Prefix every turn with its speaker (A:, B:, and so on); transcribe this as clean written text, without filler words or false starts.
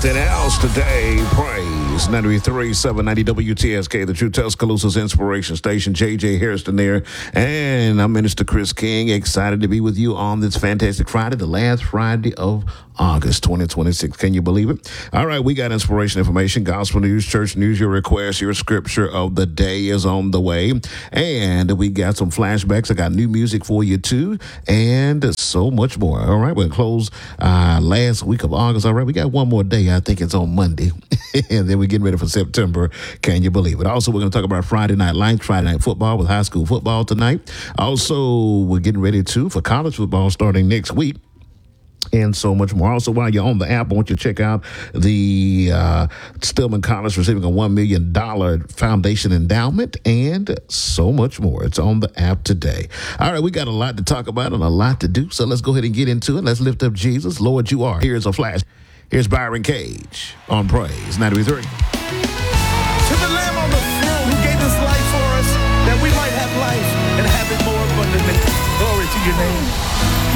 A: Nothing else today. Praise 93.790 WTSK, the True Tuscaloosa's inspiration station. JJ Harrison there. And I'm Minister Chris King. Excited to be with you on this fantastic Friday, the last Friday of August 2026. Can you believe it? All right, we got inspiration information, gospel news, church news, your request, your scripture of the day is on the way. And we got some flashbacks. I got new music for you too, and so much more. All right, we'll close last week of August. All right, we got one more day. I think it's on Monday. And then we're getting ready for September. Can you believe it? Also, we're going to talk about Friday Night Lights, Friday Night Football with high school football tonight. Also, we're getting ready for college football starting next week. And so much more. Also, while you're on the app, I want you to check out the Stillman College receiving a $1 million foundation endowment and so much more. It's on the app today. All right, we got a lot to talk about and a lot to do. So let's go ahead and get into it. Let's lift up Jesus. Lord, you are. Here's a flash. Here's Byron Cage on Praise 93.
B: To the Lamb on the throne who gave his life for us, that we might have life and have it more abundantly. Glory to your name.